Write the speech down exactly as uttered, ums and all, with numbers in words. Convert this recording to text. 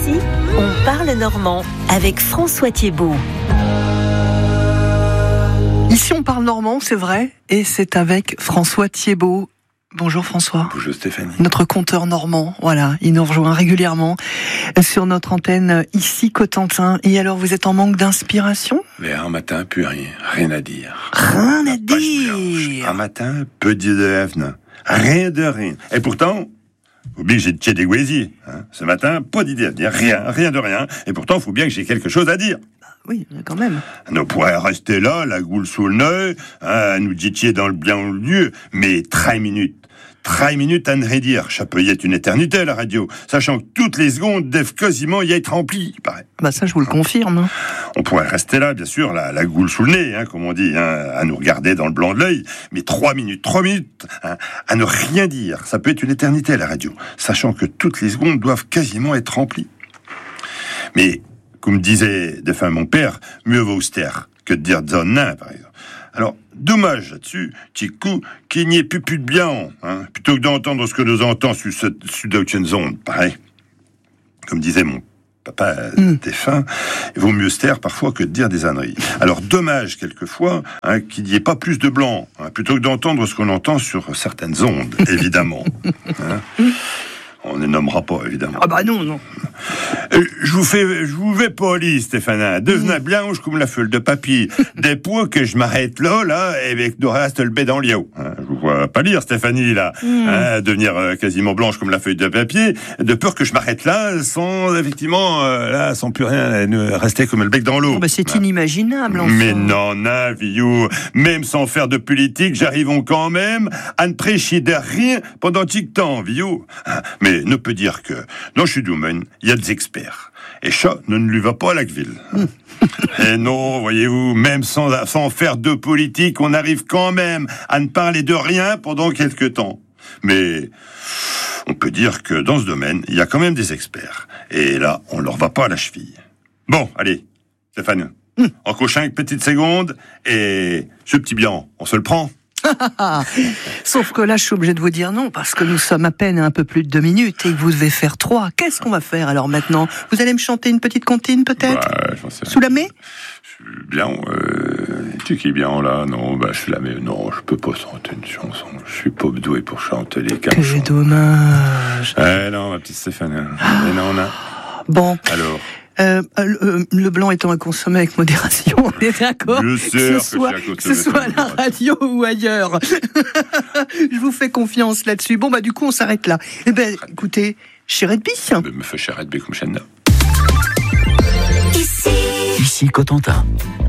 Ici, on parle normand avec François Thiebaud. Ici, on parle normand, c'est vrai, et c'est avec François Thiebaud. Bonjour François. Bonjour Stéphanie. Notre conteur normand, voilà, il nous rejoint régulièrement sur notre antenne ici Cotentin. Et alors, vous êtes en manque d'inspiration ? Mais un matin, plus rien, rien à dire. Rien à La page dire. blanche. Un matin, peu de l'avenir. Rien de rien. Et pourtant, faut bien que j'ai de des goésies. Hein. Ce matin, pas d'idée à dire, rien, rien de rien. Et pourtant, il faut bien que j'ai quelque chose à dire. Oui, quand même. On pourrait rester là, la goule sous le nez, hein, nous ditier dans le bien ou le lieu, mais trente minutes. trente minutes à ne rien dire. Ça peut y être une éternité, la radio. Sachant que toutes les secondes doivent quasiment y être remplies, il paraît. Bah ça, je vous le confirme. Hein. On pourrait rester là, bien sûr, la, la goule sous le nez, hein, comme on dit, hein, à nous regarder dans le blanc de l'œil. Mais trois minutes, trois minutes, hein, à ne rien dire. Ça peut être une éternité, la radio. Sachant que toutes les secondes doivent quasiment être remplies. Mais, comme disait de fin mon père, mieux vaut austère que de dire nain, par exemple. Alors, dommage là-dessus, coup, qu'il n'y ait plus, plus de bien, hein, plutôt que d'entendre ce que nous entendons sur cette Süddeutsche Zone, pareil. Comme disait mon papa mm. défunt, il vaut mieux se taire parfois que de dire des âneries. Alors, dommage, quelquefois, hein, qu'il n'y ait pas plus de blanc, hein, plutôt que d'entendre ce qu'on entend sur certaines ondes, évidemment. Hein. On ne nommera pas, évidemment. Ah bah non, non. Euh, je vous fais, je vous vais poli, Stéphane. Devenez mmh. blanche comme la feuille de papier. Des poids que je m'arrête là, là, et avec le reste le bé dans l'eau. Hein, je vous vois pas lire, Stéphanie, là. Mmh. Hein, devenir euh, quasiment blanche comme la feuille de papier, de peur que je m'arrête là, sans, effectivement, euh, là, sans plus rien, ne rester comme le bec dans l'eau. Oh bah c'est hein. inimaginable, enfin. Mais non, non, vieux. Même sans faire de politique, j'arrive quand même à ne prêcher de rien pendant tic temps, vieux. Hein, mais ne peut dire que dans ce domaine, il y a des experts. Et ça ne lui va pas à la ville. Et non, voyez-vous, même sans, sans faire de politique, on arrive quand même à ne parler de rien pendant quelque temps. Mais on peut dire que dans ce domaine, il y a quand même des experts. Et là, on leur va pas à la cheville. Bon, allez, Stéphane, mmh. encore cinq petites secondes, et ce petit bien, on se le prend ? Sauf que là, je suis obligé de vous dire non, parce que nous sommes à peine à un peu plus de deux minutes et que vous devez faire trois. Qu'est-ce qu'on va faire alors maintenant ? Vous allez me chanter une petite comptine peut-être ? Bah, j'en sais Sous la main ? Je suis bien, euh, tu qui est bien là ? Non, bah, je suis la main. Non, je peux pas chanter une chanson. Je suis pas doué pour chanter les cançons. Quel dommage. Eh non, ma petite Stéphane. Eh non, on a... Bon. Alors Euh, le, le blanc étant à consommer avec modération, on est d'accord que ce soit, que ce soit à la radio ou ailleurs. Je vous fais confiance là-dessus. Bon, bah, du coup, on s'arrête là. Eh ben, écoutez, Chéretbi. Me fait Chéretbi comme Channa. Ici. Ici Cotentin.